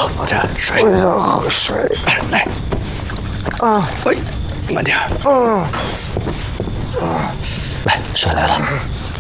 好着，水。 我要喝水。 来。啊，喂，慢点。来，水来了。